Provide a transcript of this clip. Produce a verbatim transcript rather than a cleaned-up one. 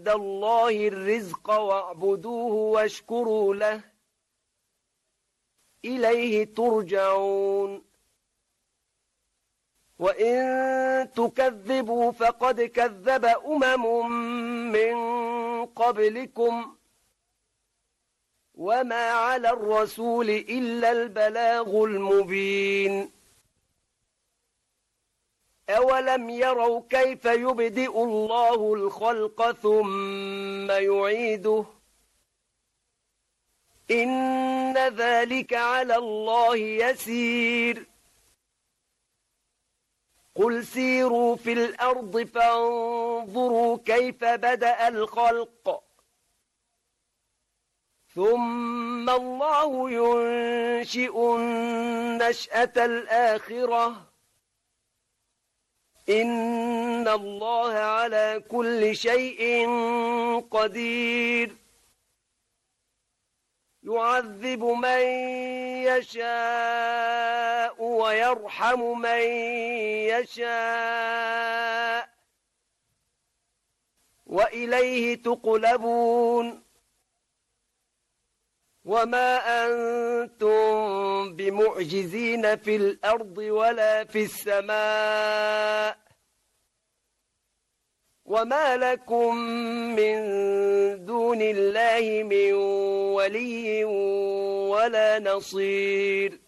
عند الله الرزق واعبدوه واشكروا له إليه ترجعون وإن تكذبوا فقد كذب أمم من قبلكم وما على الرسول إلا البلاغ المبين أولم يروا كيف يبدئ الله الخلق ثم يعيده إن ذلك على الله يسير قل سيروا في الأرض فانظروا كيف بدأ الخلق ثم الله ينشئ النشأة الآخرة إن الله على كل شيء قدير يعذب من يشاء ويرحم من يشاء وإليه تقلبون وما أنتم بمعجزين في الأرض ولا في السماء وما لكم من دون الله من ولي ولا نصير